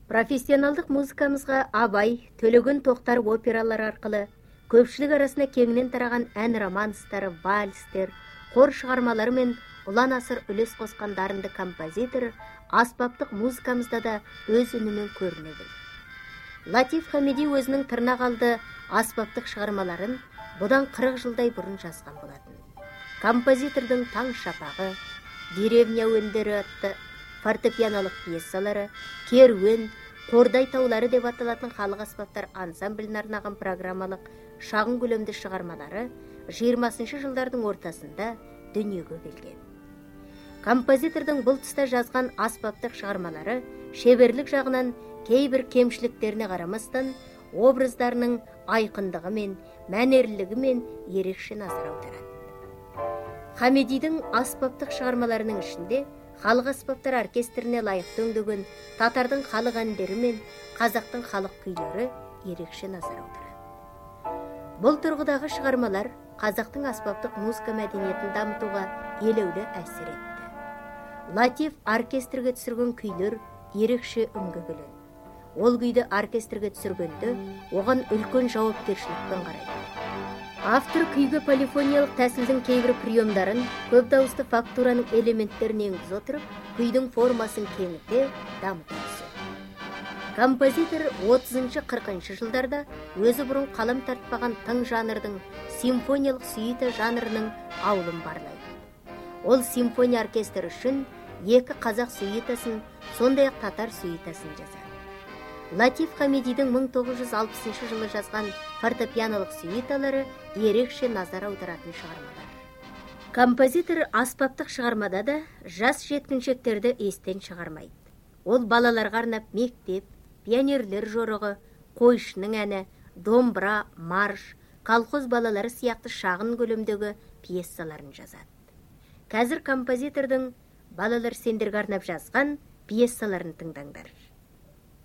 Профессионалдық музыкамызға Абай, Төлеген Тоқтар опералары арқылы көпшілік арасына кеңінен тараған ән романстары, вальстер, хор шығармалары мен ұлан асыр үлес қосқан дарынды композитор аспаптық музыкамызда да өз үнімен көріне білді. Латиф Хамиди өзінің тырнақалды аспаптық шығармаларын бұдан 40 жылдай бұрын жазған болатын. Композитордың «Таң шапағы», «Деревня өндері» атты фортепианолық пьесалары, «Керуен», «Қордай таулары» деп аталатын халық аспаптар ансамбліне арнаған программалық шағын көлемді шығармалары 20 жылдардың ортасында дүниеге келген. Композитордың бұл тұста жазған аспаптық шығармалары шеберлік жағынан кейбір кемшіліктеріне қарамастан образдарының айқындығы мен мәнерлілігі мен ерекше назар аударады. Хамидидің аспаптық шығармаларының ішінде халық аспаптар оркестріне лайықты өңдеген татардың халық әндері мен қазақтың халық күйлері ерекше назар аударады. Бұл тұрғыдағы шығармалар қазақтың аспаптық музыка мәдениетін дамытуға елеулі әсер етті. Латиф оркестрге түсірген күйлер ерекше үнге бөледі. Ол күйді оркестрге түсіргенде оған үлкен жауапкершілікпен қарайды. Автор күйге полифониялық тәсілдің кейбір приемдарын, көп дауысты фактураның элементтерін енгізе отырып, күйдің формасын кеңіте дамыта түседі. Композитор 30-40 жылдарда өзі бұрын қалам тартпаған тың жанрдың симфониялық сюита жанрының аулын барлайды. Ол симфония оркестрі үшін 2 қазақ сюитасын, сондай-ақ татар сюитасын жазады. Латиф Хамидидің 1960 жылы жазған фортепианолық сюиталары ерекше назар аударатын шығармалар. Композитор аспаптық шығармада да жас жеткіншектерді естен шығармайды. Ол балаларға арнап мектеп, пионерлер жорығы, қойшының әні, домбыра, марш, колхоз балалары сияқты шағын көлемдегі пьесаларын жазады. Қазір композитордың балалар сендерге арнап жазған пьесаларын тыңдаңдар.